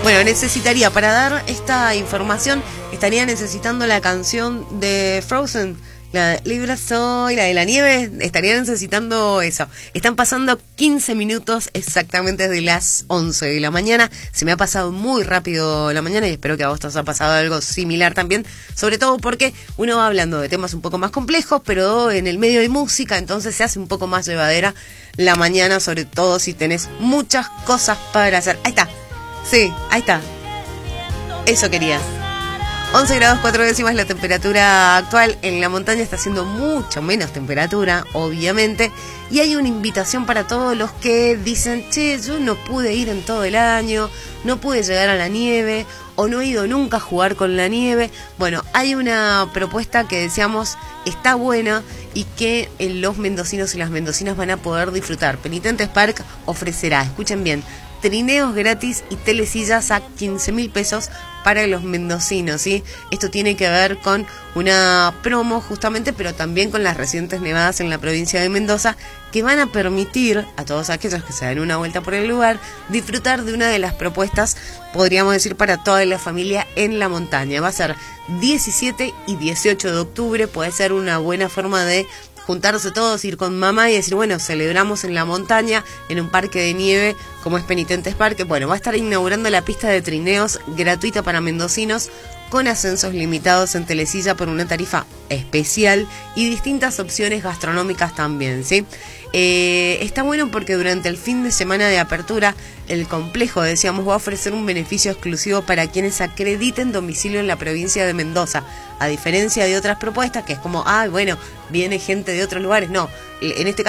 Bueno, necesitaría, para dar esta información, estaría necesitando la canción de Frozen, la de Libre Soy, la de la nieve, estaría necesitando eso. Están pasando 15 minutos exactamente desde las 11 de la mañana. Se me ha pasado muy rápido la mañana y espero que a vos te haya pasado algo similar también. Sobre todo porque uno va hablando de temas un poco más complejos, pero en el medio de música, entonces se hace un poco más llevadera la mañana, sobre todo si tenés muchas cosas para hacer. Ahí está. Sí, ahí está. Eso quería. 11 grados 4 décimas la temperatura actual. En la montaña está haciendo mucho menos temperatura, obviamente. Y hay una invitación para todos los que dicen, che, yo no pude ir en todo el año, no pude llegar a la nieve, o no he ido nunca a jugar con la nieve. Bueno, hay una propuesta que decíamos está buena y que los mendocinos y las mendocinas van a poder disfrutar. Penitentes Park ofrecerá, escuchen bien, trineos gratis y telesillas a 15.000 pesos para los mendocinos, ¿sí? Esto tiene que ver con una promo justamente, pero también con las recientes nevadas en la provincia de Mendoza, que van a permitir a todos aquellos que se den una vuelta por el lugar disfrutar de una de las propuestas, podríamos decir, para toda la familia en la montaña. Va a ser 17 y 18 de octubre, puede ser una buena forma de juntarse todos, ir con mamá y decir, bueno, celebramos en la montaña, en un parque de nieve como es Penitentes Parque. Bueno, va a estar inaugurando la pista de trineos gratuita para mendocinos con ascensos limitados en telesilla por una tarifa especial y distintas opciones gastronómicas también, ¿sí? Está bueno porque durante el fin de semana de apertura el complejo, decíamos, va a ofrecer un beneficio exclusivo para quienes acrediten domicilio en la provincia de Mendoza, a diferencia de otras propuestas que es como, bueno, viene gente de otros lugares. No, en este caso